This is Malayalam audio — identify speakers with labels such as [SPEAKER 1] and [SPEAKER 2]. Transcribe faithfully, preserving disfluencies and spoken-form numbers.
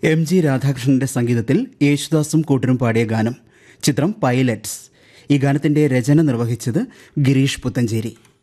[SPEAKER 1] എം ജി രാധാകൃഷ്ണന്റെ സംഗീതത്തിൽ യേശുദാസും കൂട്ടരും പാടിയ ഗാനം. ചിത്രം പൈലറ്റ്സ്. ഈ ഗാനത്തിന്റെ രചന നിർവഹിച്ചത് ഗിരീഷ് പുത്തഞ്ചേരി.